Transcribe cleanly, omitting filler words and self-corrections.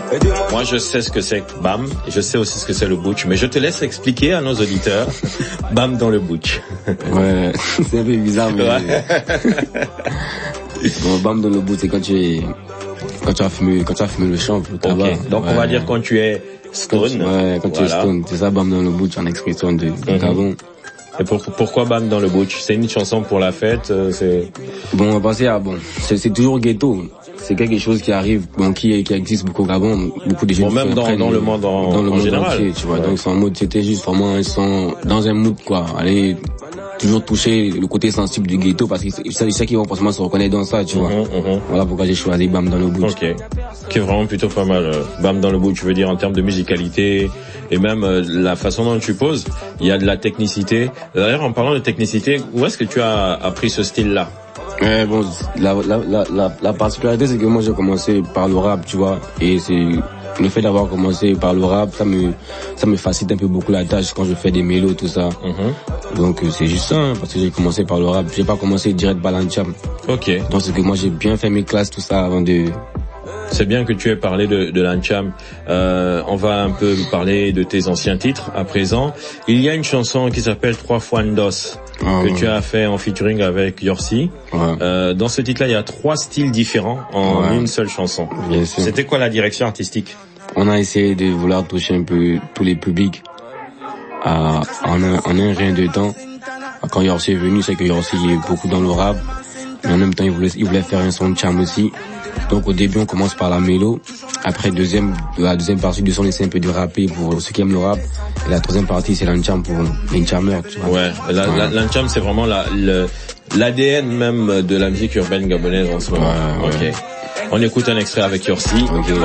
Moi, je sais ce que c'est Bam, et je sais aussi ce que c'est le butch, mais je te laisse expliquer à nos auditeurs Bam dans le butch. Ouais, c'est un peu bizarre, mais... Ouais. Bon, Bam dans le butch, c'est quand tu as fumé le champ, le tabac. Okay. Donc, ouais. On va dire quand tu es stone. Quand tu es stone. C'est ça, Bam dans le butch, en expression de Gabon. Et pourquoi Bam dans le butch? C'est une chanson pour la fête, c'est... Bon, on va passer à, c'est toujours ghetto. C'est quelque chose qui arrive, qui existe beaucoup au Gabon, beaucoup de gens. Bon, même dans le monde en général. Entier, tu vois. Ouais. Donc, c'est en mode, c'était juste vraiment un son, dans un mood, quoi. Aller, toujours toucher le côté sensible du ghetto, parce que c'est ça qui vont forcément se reconnaître dans ça, tu vois. Voilà pourquoi j'ai choisi Bam dans le butch. Ok. Qui est vraiment plutôt pas mal. Bam dans le butch, je veux dire, en termes de musicalité, et même la façon dont tu poses, il y a de la technicité. D'ailleurs, en parlant de technicité, où est-ce que tu as appris ce style-là? Bon, la particularité, c'est que moi, j'ai commencé par le rap, tu vois, et c'est le fait d'avoir commencé par le rap, ça me facilite un peu beaucoup la tâche quand je fais des mélos, tout ça. Donc, c'est juste ça, hein, parce que j'ai commencé par le rap. J'ai pas commencé direct par l'Ancham. Ok. Donc, c'est que moi, j'ai bien fait mes classes, tout ça, avant de... C'est bien que tu aies parlé de l'Ancham. On va un peu parler de tes anciens titres à présent. Il y a une chanson qui s'appelle 3 fois Ndos que tu as fait en featuring avec Yorsi. Dans ce titre-là, il y a 3 styles différents en une seule chanson. Bien sûr. C'était quoi la direction artistique? On a essayé de vouloir toucher un peu tous les publics en un rien de temps. Quand Yorsi est venu, c'est que Yorsi est beaucoup dans le rap, mais en même temps, il voulait faire un son de cham aussi. Donc au début on commence par la mélo, après la deuxième partie du son c'est un peu du rappé pour ceux qui aiment le rap, et la troisième partie c'est l'Ancham pour les Nchamers, tu vois. Ouais, l'Ancham c'est vraiment l'ADN même de la musique urbaine gabonaise en ce moment. Ouais. Ok. On écoute un extrait avec Yorsi. Okay.